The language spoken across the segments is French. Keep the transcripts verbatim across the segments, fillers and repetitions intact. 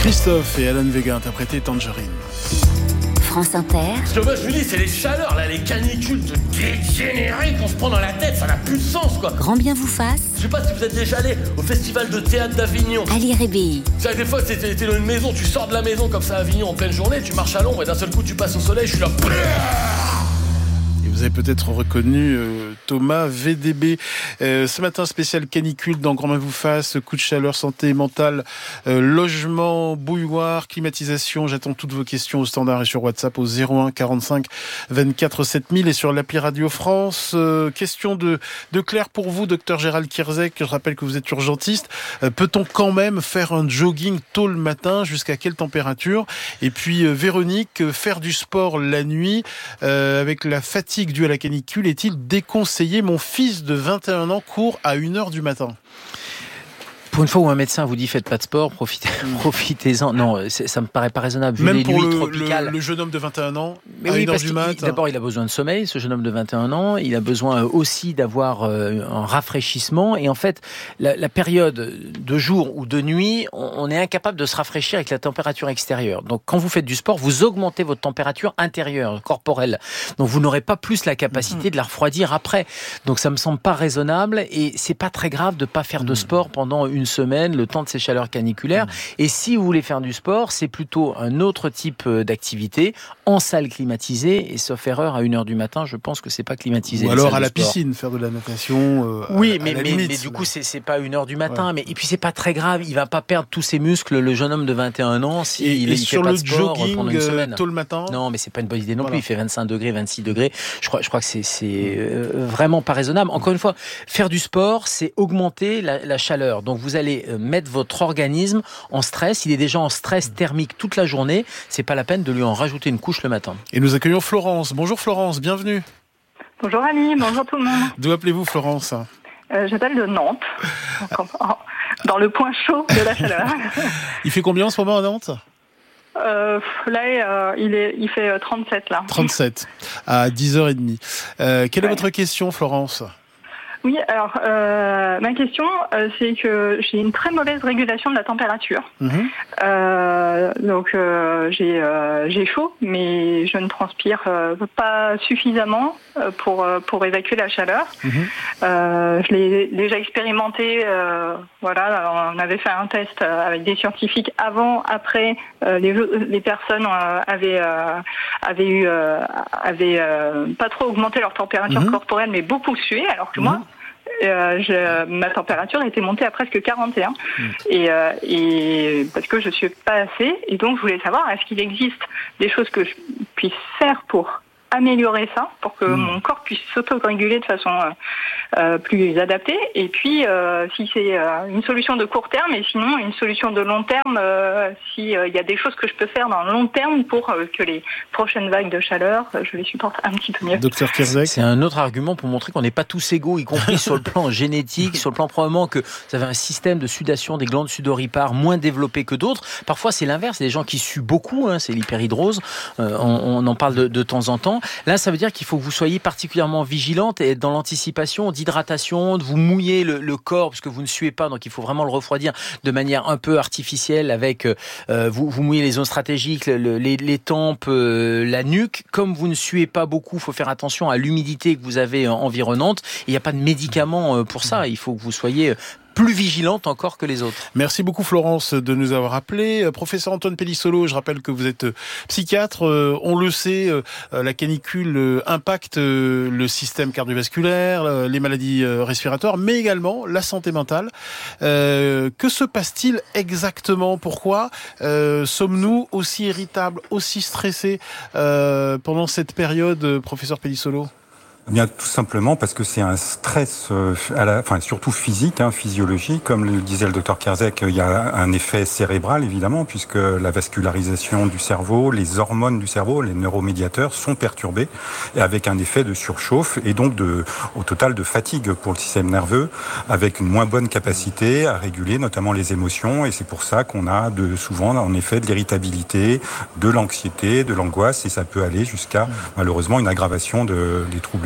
Christophe et Alan Vega interprétaient Tangerine. France Inter. Ce que moi je vous dis, c'est les chaleurs, là, les canicules de dégénérés qu'on se prend dans la tête, ça n'a plus de sens, quoi. Grand bien vous fasse. Je sais pas si vous êtes déjà allé au festival de théâtre d'Avignon. Ali Rébéi. Ça, des fois, t'es, t'es dans une maison, tu sors de la maison comme ça à Avignon en pleine journée, tu marches à l'ombre et d'un seul coup tu passes au soleil, je suis là. Vous avez peut-être reconnu euh, Thomas V D B. Euh, ce matin, spécial canicule dans Grand Bien vous fasse, coup de chaleur, santé mentale, euh, logement, bouilloire, climatisation. J'attends toutes vos questions au standard et sur WhatsApp au zéro un quarante-cinq vingt-quatre sept mille et sur l'appli Radio France. Euh, question de, de Claire pour vous, docteur Gérald Kierzek. Je rappelle que vous êtes urgentiste. Euh, peut-on quand même faire un jogging tôt le matin? Jusqu'à quelle température? Et puis euh, Véronique, euh, faire du sport la nuit euh, avec la fatigue dû à la canicule est-il déconseillé? Mon fils de vingt et un ans court à une heure du matin. Pour une fois où un médecin vous dit faites pas de sport, profitez, mmh. profitez-en. Non, ça me paraît pas raisonnable. Vu Même les pour nuits le, tropicales. Le, le jeune homme de vingt et un ans, mais à oui, une heure du matin. D'abord, il a besoin de sommeil, ce jeune homme de vingt et un ans. Il a besoin aussi d'avoir un rafraîchissement. Et en fait, la, la période de jour ou de nuit, on est incapable de se rafraîchir avec la température extérieure. Donc, quand vous faites du sport, vous augmentez votre température intérieure, corporelle. Donc, vous n'aurez pas plus la capacité mmh. de la refroidir après. Donc, ça me semble pas raisonnable. Et c'est pas très grave de pas faire mmh. de sport pendant une semaine, le temps de ces chaleurs caniculaires. Mmh. Et si vous voulez faire du sport, c'est plutôt un autre type d'activité en salle climatisée. Et sauf erreur, à une heure du matin, je pense que c'est pas climatisé. Ou alors à la piscine, faire de la natation. Euh, oui, à, mais, à la mais, limite, mais du mais... coup, c'est, c'est pas une heure du matin. Ouais. Mais, et puis, c'est pas très grave. Il va pas perdre tous ses muscles, le jeune homme de vingt et un ans, si et, il, et il sur fait le pas de sport jogging pendant une semaine. Tôt le matin. Non, mais c'est pas une bonne idée non voilà. plus. Il fait vingt-cinq degrés, vingt-six degrés. Je crois, je crois que c'est, c'est euh, vraiment pas raisonnable. Encore une fois, faire du sport, c'est augmenter la, la chaleur. Donc, vous allez mettre votre organisme en stress. Il est déjà en stress thermique toute la journée. C'est pas la peine de lui en rajouter une couche le matin. Et nous accueillons Florence. Bonjour Florence, bienvenue. Bonjour Ali, bonjour tout le monde. D'où appelez-vous Florence? euh, J'appelle de Nantes, dans le point chaud de la chaleur. Il fait combien en ce moment à Nantes? Euh, là, euh, il, est, il fait trente-sept là. trente-sept, à dix heures trente. Euh, quelle ouais. est votre question Florence? Oui, alors euh, ma question, euh, c'est que j'ai une très mauvaise régulation de la température. Mmh. Euh, donc euh, j'ai euh, j'ai chaud, mais je ne transpire euh, pas suffisamment pour pour évacuer la chaleur. Mmh. Euh, je l'ai déjà expérimenté. Euh, voilà, on avait fait un test avec des scientifiques avant, après. Euh, les les personnes euh, avaient euh, avaient eu euh, avaient euh, pas trop augmenté leur température mmh. corporelle, mais beaucoup sué, alors que mmh. moi. Euh, je, ma température était montée à presque quarante et un mmh. et, euh, et parce que je suis pas assez, et donc je voulais savoir est-ce qu'il existe des choses que je puisse faire pour améliorer ça, pour que mmh. mon corps puisse s'auto-réguler de façon euh, euh, plus adaptée, et puis euh, si c'est euh, une solution de court terme, et sinon une solution de long terme, euh, s'il euh, y a des choses que je peux faire dans le long terme pour euh, que les prochaines vagues de chaleur, euh, je les supporte un petit peu mieux. Docteur Kierzek. C'est un autre argument pour montrer qu'on n'est pas tous égaux, y compris sur le plan génétique, sur le plan probablement que vous avez un système de sudation des glandes sudoripares moins développé que d'autres. Parfois c'est l'inverse, des gens qui suent beaucoup, hein, c'est l'hyperhidrose, euh, on, on en parle de, de temps en temps. Là, ça veut dire qu'il faut que vous soyez particulièrement vigilante et être dans l'anticipation d'hydratation, de vous mouiller le, le corps, parce que vous ne suez pas, donc il faut vraiment le refroidir de manière un peu artificielle avec, euh, vous, vous mouillez les zones stratégiques, le, les, les tempes, euh, la nuque. Comme vous ne suez pas beaucoup, il faut faire attention à l'humidité que vous avez environnante. Il n'y a pas de médicaments pour ça, il faut que vous soyez plus vigilante encore que les autres. Merci beaucoup Florence de nous avoir appelé. Professeur Antoine Pellissolo, je rappelle que vous êtes psychiatre. On le sait, la canicule impacte le système cardiovasculaire, les maladies respiratoires, mais également la santé mentale. Euh, que se passe-t-il exactement? Pourquoi euh, sommes-nous aussi irritables, aussi stressés euh, pendant cette période, professeur Pellissolo? Eh bien, tout simplement parce que c'est un stress, euh, à la, enfin surtout physique, hein, physiologique. Comme le disait le docteur Kierzek, il y a un effet cérébral évidemment, puisque la vascularisation du cerveau, les hormones du cerveau, les neuromédiateurs sont perturbés, et avec un effet de surchauffe et donc de, au total de fatigue pour le système nerveux, avec une moins bonne capacité à réguler notamment les émotions. Et c'est pour ça qu'on a de, souvent en effet de l'irritabilité, de l'anxiété, de l'angoisse, et ça peut aller jusqu'à malheureusement une aggravation de, des troubles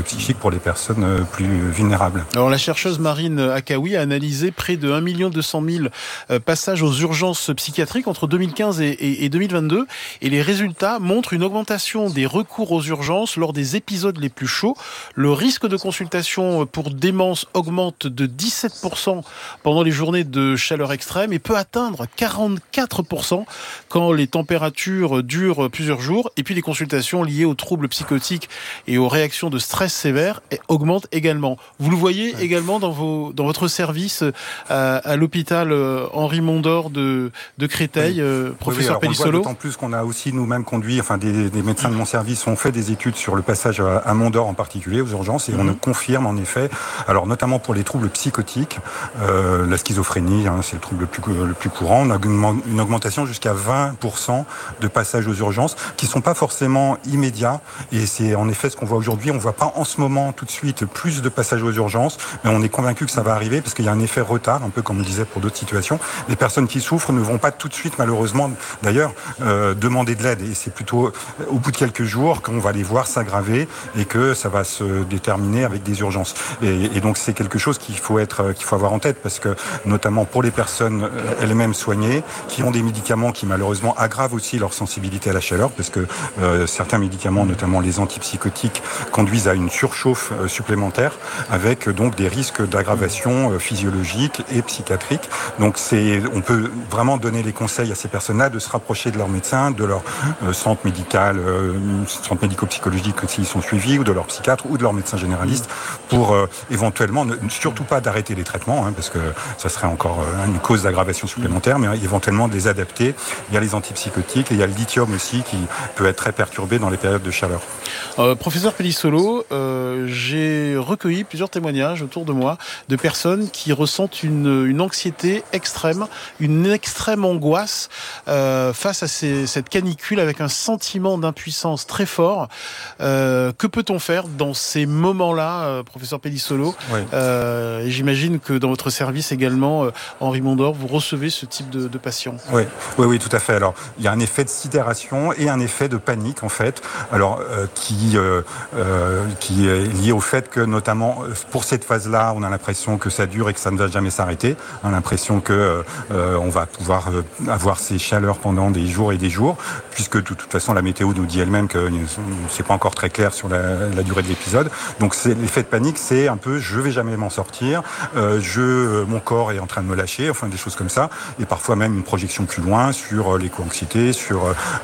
psychique pour les personnes plus vulnérables. Alors la chercheuse Marine Akaoui a analysé près de un million deux cent mille passages aux urgences psychiatriques entre deux mille quinze et deux mille vingt-deux et les résultats montrent une augmentation des recours aux urgences lors des épisodes les plus chauds. Le risque de consultation pour démence augmente de dix-sept pour cent pendant les journées de chaleur extrême et peut atteindre quarante-quatre pour cent quand les températures durent plusieurs jours. Et puis les consultations liées aux troubles psychotiques et aux réactions de stress sévères augmentent également. Vous le voyez ouais. également dans, vos, dans votre service à, à l'hôpital Henri Mondor de, de Créteil, oui. euh, professeur oui, oui, Pellissolo. D'autant plus qu'on a aussi nous-mêmes conduit, enfin des, des médecins de mon service ont fait des études sur le passage à, à Mondor en particulier, aux urgences, et mmh. on confirme en effet, alors notamment pour les troubles psychotiques, euh, la schizophrénie, hein, c'est le trouble le plus, le plus courant, on a une, une augmentation jusqu'à vingt pour cent de passages aux urgences qui ne sont pas forcément immédiats, et c'est en effet ce qu'on voit aujourd'hui. On ne voit pas en ce moment tout de suite plus de passages aux urgences, mais on est convaincu que ça va arriver parce qu'il y a un effet retard, un peu comme on disait pour d'autres situations. Les personnes qui souffrent ne vont pas tout de suite, malheureusement, d'ailleurs, euh, demander de l'aide, et c'est plutôt au bout de quelques jours qu'on va les voir s'aggraver et que ça va se déterminer avec des urgences. Et, et donc c'est quelque chose qu'il faut être, qu'il faut avoir en tête, parce que notamment pour les personnes elles-mêmes soignées, qui ont des médicaments qui malheureusement aggravent aussi leur sensibilité à la chaleur, parce que euh, certains médicaments, notamment les antipsychotiques, conduisent à une surchauffe euh, supplémentaire, avec euh, donc des risques d'aggravation euh, physiologique et psychiatrique. Donc c'est, on peut vraiment donner les conseils à ces personnes-là de se rapprocher de leur médecin, de leur euh, centre médical, euh, centre médico-psychologique s'ils sont suivis, ou de leur psychiatre ou de leur médecin généraliste, pour euh, éventuellement ne, surtout pas d'arrêter les traitements, hein, parce que ça serait encore euh, une cause d'aggravation supplémentaire, mais éventuellement de les adapter. Il y a les antipsychotiques et il y a le lithium aussi qui peut être très perturbé dans les périodes de chaleur. Euh, professeur Pellissolo, euh, j'ai recueilli plusieurs témoignages autour de moi de personnes qui ressentent une, une anxiété extrême, une extrême angoisse euh, face à ces, cette canicule, avec un sentiment d'impuissance très fort. Euh, que peut-on faire dans ces moments-là, euh, professeur Pellissolo? Oui. euh, et j'imagine que dans votre service également, euh, Henri Mondor, vous recevez ce type de, de patients. Oui, oui, oui, tout à fait. Alors, il y a un effet de sidération et un effet de panique, en fait, alors euh, qui euh, euh, qui est lié au fait que, notamment, pour cette phase-là, on a l'impression que ça dure et que ça ne va jamais s'arrêter. On a l'impression que euh, on va pouvoir euh, avoir ces chaleurs pendant des jours et des jours, puisque de toute façon, la météo nous dit elle-même que c'est pas encore très clair sur la, la durée de l'épisode. Donc, c'est, l'effet de panique, c'est un peu, je vais jamais m'en sortir, euh, je, mon corps est en train de me lâcher, enfin des choses comme ça, et parfois même une projection plus loin sur l'éco-anxiété, sur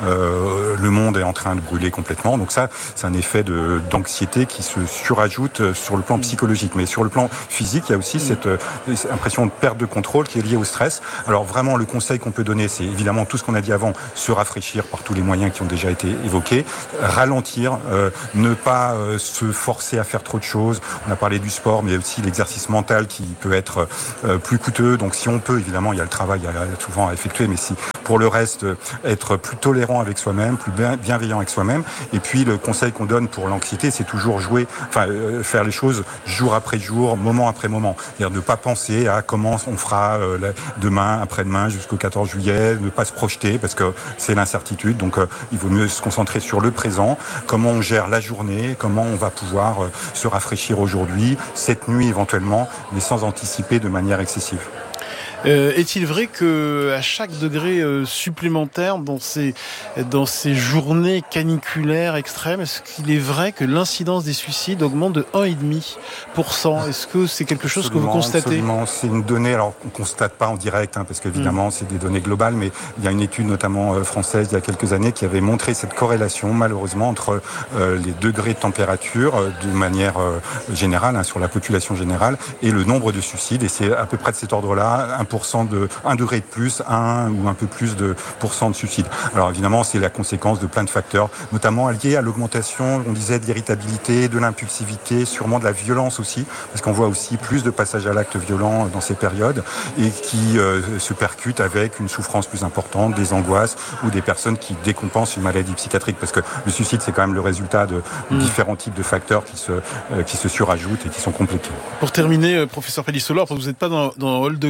euh, le monde est en train de brûler complètement. Donc ça, c'est un effet de, d'anxiété qui se surajoute sur le plan psychologique. Mais sur le plan physique, il y a aussi cette euh, impression de perte de contrôle qui est liée au stress. Alors vraiment, le conseil qu'on peut donner, c'est évidemment tout ce qu'on a dit avant, se rafraîchir par tous les moyens qui ont déjà été évoqués, ralentir, euh, ne pas euh, se forcer à faire trop de choses. On a parlé du sport, mais aussi l'exercice mental qui peut être euh, plus coûteux. Donc si on peut, évidemment, il y a le travail, il y a souvent à effectuer, mais si pour le reste, être plus tolérant avec soi-même, plus bienveillant avec soi-même. Et puis le conseil qu'on donne pour l'anxiété, c'est toujours jouer, enfin euh, faire les choses jour après jour, moment après moment. C'est-à-dire ne pas penser à comment on fera euh, demain, après-demain, jusqu'au quatorze juillet, ne pas se projeter parce que c'est l'incertitude. Donc euh, il vaut mieux se concentrer sur le présent, comment on gère la journée, comment on va pouvoir euh, se rafraîchir aujourd'hui, cette nuit éventuellement, mais sans anticiper de manière excessive. Euh, est-il vrai que à chaque degré euh, supplémentaire dans ces dans ces journées caniculaires extrêmes, est-ce qu'il est vrai que l'incidence des suicides augmente de un virgule cinq pour cent? Est-ce que c'est quelque chose absolument, que vous constatez? Absolument, c'est une donnée. Alors on constate pas en direct, hein, parce qu'évidemment mmh. c'est des données globales, mais il y a une étude notamment euh, française il y a quelques années qui avait montré cette corrélation malheureusement entre euh, les degrés de température euh, de manière euh, générale hein, sur la population générale et le nombre de suicides. Et c'est à peu près de cet ordre-là. un pour cent de un degré de plus, un ou un peu plus de pourcent de suicide. Alors évidemment, c'est la conséquence de plein de facteurs, notamment liés à l'augmentation, on disait, de l'irritabilité, de l'impulsivité, sûrement de la violence aussi, parce qu'on voit aussi plus de passages à l'acte violent dans ces périodes et qui euh, se percutent avec une souffrance plus importante, des angoisses ou des personnes qui décompensent une maladie psychiatrique, parce que le suicide, c'est quand même le résultat de mmh. différents types de facteurs qui se, euh, qui se surajoutent et qui sont compliqués. Pour terminer, professeur Pellissolo, vous n'êtes pas dans, dans un hall de gare, vous êtes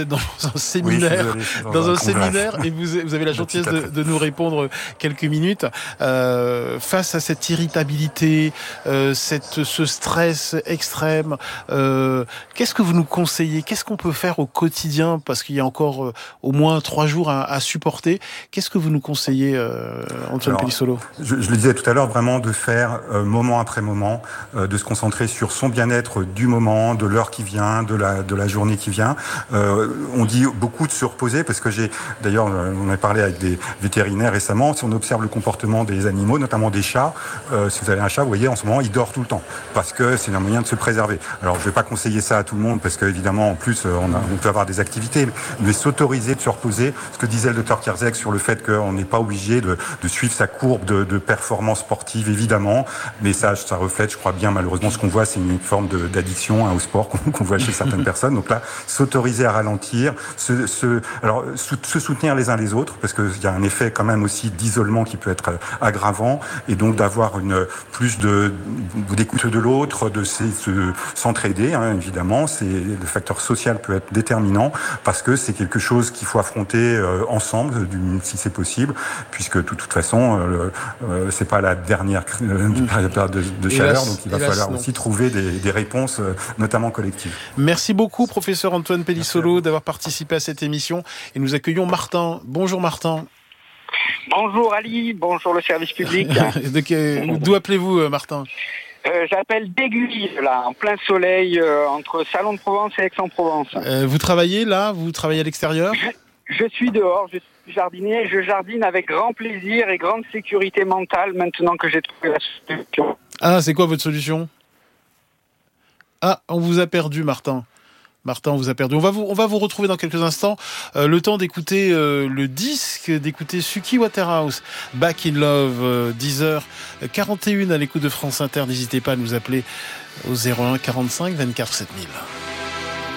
êtes dans un séminaire, oui, désolé, dans, dans un, un séminaire, et vous, vous avez la gentillesse de, de nous répondre quelques minutes. Euh, face à cette irritabilité, euh, cette, ce stress extrême, euh, qu'est-ce que vous nous conseillez? Qu'est-ce qu'on peut faire au quotidien? Parce qu'il y a encore euh, au moins trois jours à, à supporter. Qu'est-ce que vous nous conseillez, euh, Antoine Pellissolo? je, je le disais tout à l'heure, vraiment de faire euh, moment après moment, euh, de se concentrer sur son bien-être du moment, de l'heure qui vient, de la, de la journée qui vient. Euh, on dit beaucoup de se reposer, parce que j'ai, d'ailleurs, on a parlé avec des vétérinaires récemment, si on observe le comportement des animaux, notamment des chats, euh, si vous avez un chat, vous voyez, en ce moment, il dort tout le temps, parce que c'est un moyen de se préserver. Alors, je ne vais pas conseiller ça à tout le monde, parce qu'évidemment, en plus, on, a, on peut avoir des activités, mais s'autoriser de se reposer, ce que disait le docteur Kierzek sur le fait qu'on n'est pas obligé de, de suivre sa courbe de, de performance sportive, évidemment, mais ça, ça reflète, je crois bien, malheureusement, ce qu'on voit, c'est une forme de, d'addiction hein, au sport qu'on, qu'on voit chez certaines personnes. Donc là, s'autoriser à ralentir, se, se, alors, se soutenir les uns les autres, parce qu'il y a un effet quand même aussi d'isolement qui peut être aggravant, et donc d'avoir une plus de d'écoute de l'autre, de se, s'entraider, hein, évidemment. C'est, le facteur social peut être déterminant, parce que c'est quelque chose qu'il faut affronter euh, ensemble, du, si c'est possible, puisque de toute façon, euh, euh, c'est pas la dernière euh, période de, de chaleur, hélas, donc il va hélas, falloir non. aussi trouver des, des réponses, euh, notamment collectives. Merci beaucoup, professeur Antoine Pellissolo, d'avoir participé à cette émission. Et nous accueillons Martin. Bonjour Martin. Bonjour Ali, bonjour le service public. D'où appelez-vous Martin? euh, J'appelle d'Aiguille, là, en plein soleil, euh, entre Salon de Provence et Aix-en-Provence. Euh, vous travaillez là? Vous travaillez à l'extérieur? je, je suis dehors, je suis jardinier, je jardine avec grand plaisir et grande sécurité mentale maintenant que j'ai trouvé la solution. Ah, c'est quoi votre solution? Ah, on vous a perdu Martin. Martin, on vous a perdu. On va vous, on va vous retrouver dans quelques instants. Euh, le temps d'écouter euh, le disque, d'écouter Suki Waterhouse, Back in Love, euh, dix heures quarante et une à l'écoute de France Inter. N'hésitez pas à nous appeler au zéro un quarante-cinq vingt-quatre sept mille.